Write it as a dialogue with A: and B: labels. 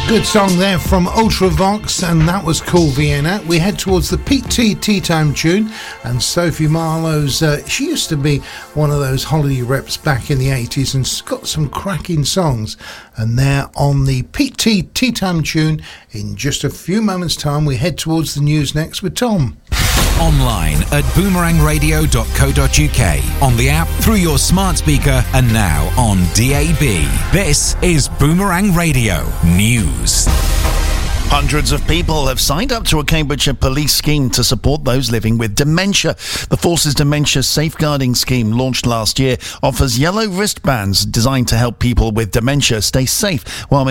A: Good song there from Ultravox, and that was Cool Vienna. We head towards the Pete Tea Time tune, and Sophie Marlowe's, she used to be one of those holiday reps back in the 80s and got some cracking songs. And they're on the Pete Tea Time tune. In just a few moments' time, we head towards the news next with Tom.
B: Online at boomerangradio.co.uk, on the app, through your smart speaker, and now on DAB. This is Boomerang Radio News.
C: Hundreds of people have signed up to a Cambridgeshire police scheme to support those living with dementia. The Force's Dementia Safeguarding Scheme, launched last year, offers yellow wristbands designed to help people with dementia stay safe while